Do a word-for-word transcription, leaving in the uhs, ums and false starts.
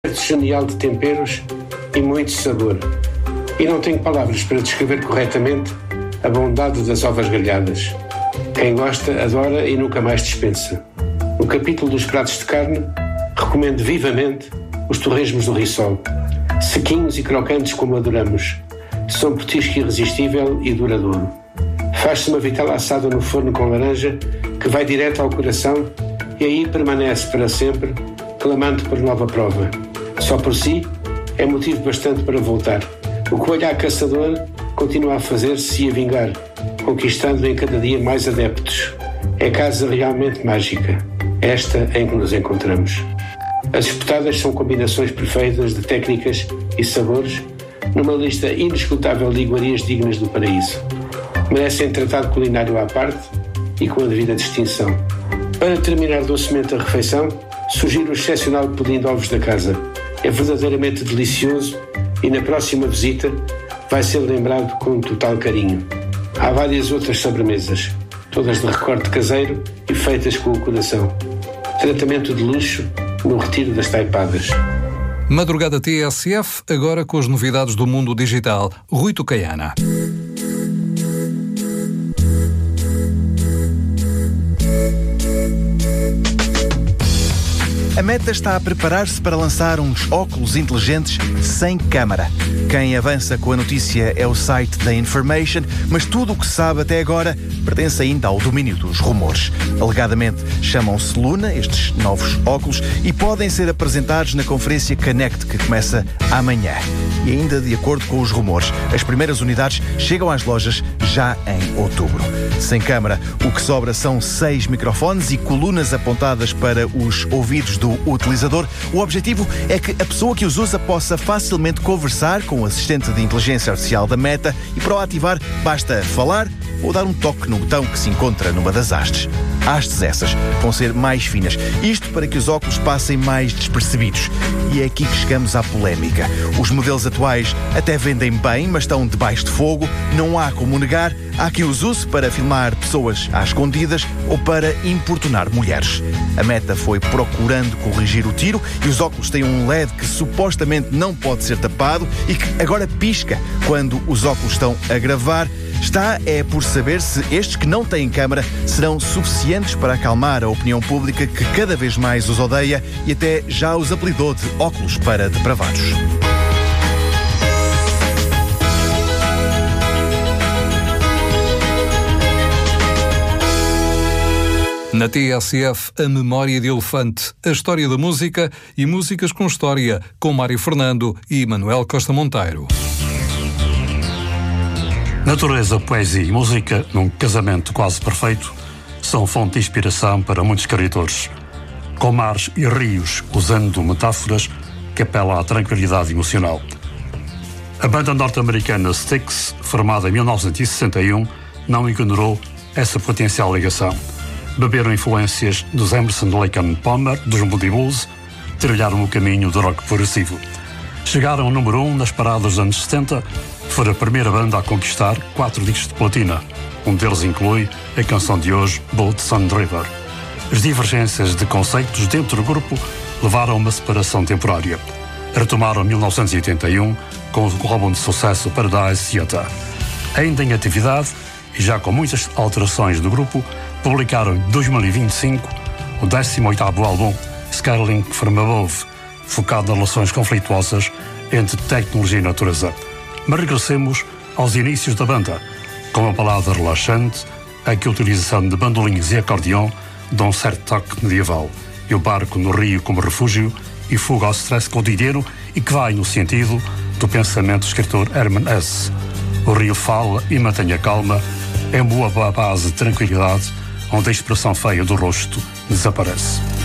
Genial de temperos e muito sabor. E não tenho palavras para descrever corretamente a bondade das ovas grelhadas. Quem gosta, adora e nunca mais dispensa. No capítulo dos pratos de carne, recomendo vivamente os torresmos do Rissol. Sequinhos e crocantes como adoramos. São petisco irresistível e duradouro. Faz-se uma vitela assada no forno com laranja que vai direto ao coração e aí permanece para sempre, clamando por nova prova. Só por si, é motivo bastante para voltar. O coelho à caçador continua a fazer-se e a vingar, conquistando em cada dia mais adeptos. É casa realmente mágica, esta em que nos encontramos. As espetadas são combinações perfeitas de técnicas e sabores, numa lista inesgotável de iguarias dignas do paraíso. Merecem tratado culinário à parte e com a devida distinção. Para terminar docemente a refeição, sugiro o excepcional pudim de ovos da casa. É verdadeiramente delicioso e na próxima visita vai ser lembrado com total carinho. Há várias outras sobremesas, todas de recorte caseiro e feitas com o coração. Tratamento de luxo no retiro das taipadas. Madrugada T S F, agora com as novidades do mundo digital. Rui Tucaiana. A Meta está a preparar-se para lançar uns óculos inteligentes sem câmara. Quem avança com a notícia é o site da Information, mas tudo o que se sabe até agora pertence ainda ao domínio dos rumores. Alegadamente chamam-se Luna, estes novos óculos, e podem ser apresentados na conferência Connect, que começa amanhã. E ainda de acordo com os rumores, as primeiras unidades chegam às lojas já em outubro. Sem câmara, o que sobra são seis microfones e colunas apontadas para os ouvidos do utilizador. O objetivo é que a pessoa que os usa possa facilmente conversar com o assistente de inteligência artificial da Meta e para o ativar basta falar ou dar um toque no botão que se encontra numa das hastes. Hastes essas vão ser mais finas. Isto para que os óculos passem mais despercebidos. E é aqui que chegamos à polémica. Os modelos atuais até vendem bem, mas estão debaixo de fogo. Não há como negar. Há quem os use para filmar pessoas às escondidas ou para importunar mulheres. A Meta foi procurando corrigir o tiro e os óculos têm um L E D que supostamente não pode ser tapado e que agora pisca quando os óculos estão a gravar. Está é por saber se estes que não têm câmara serão suficientes para acalmar a opinião pública que cada vez mais os odeia e até já os apelidou de óculos para depravados. Na T S F, a memória de elefante, a história da música e músicas com história, com Mário Fernando e Manuel Costa Monteiro. Natureza, poesia e música, num casamento quase perfeito, são fonte de inspiração para muitos escritores. Com mares e rios, usando metáforas que apelam à tranquilidade emocional. A banda norte-americana Styx, formada em mil novecentos e sessenta e um, não ignorou essa potencial ligação. Beberam influências dos Emerson, Lake and Palmer, dos Moody Blues, trilharam o caminho do rock progressivo. Chegaram ao número um nas paradas dos anos setenta, foi a primeira banda a conquistar quatro discos de platina. Um deles inclui a canção de hoje, Boat Sun River. As divergências de conceitos dentro do grupo levaram a uma separação temporária. Retomaram em mil novecentos e oitenta e um com o álbum de sucesso Paradise Theater. Ainda em atividade, e já com muitas alterações do grupo, publicaram em dois mil e vinte e cinco o décimo oitavo álbum, Skylink from Above, focado nas relações conflituosas entre tecnologia e natureza. Mas regressemos aos inícios da banda, com uma balada relaxante, a que a utilização de bandolinhos e acordeão dão um certo toque medieval, e o barco no rio como refúgio e fuga ao stress cotidiano e que vai no sentido do pensamento do escritor Herman Hesse. O rio fala e mantém a calma, em boa base de tranquilidade, onde a expressão feia do rosto desaparece.